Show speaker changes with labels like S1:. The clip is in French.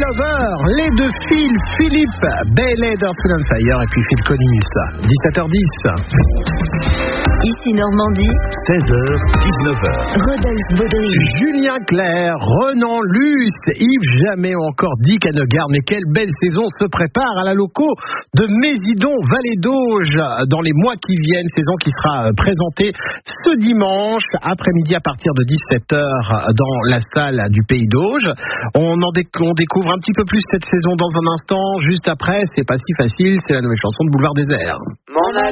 S1: Lover, les deux Phil, Philippe, Bailey d'Earth and Fire et puis Phil Collins, 17h10.
S2: Ici Normandie,
S3: 16h, 19h.
S2: Rodolphe Baudry,
S1: Julien Clerc, Renan Luce, Yves Jamais ou encore Dick Hanegaard. Mais quelle belle saison se prépare à la loco de Mésidon, Vallée d'Auge dans les mois qui viennent. Saison qui sera présentée ce dimanche après-midi à partir de 17h dans la salle du Pays d'Auge. On découvre un petit peu plus cette saison dans un instant. Juste après, c'est pas si facile, c'est la nouvelle chanson de Boulevard Désert.
S4: Mon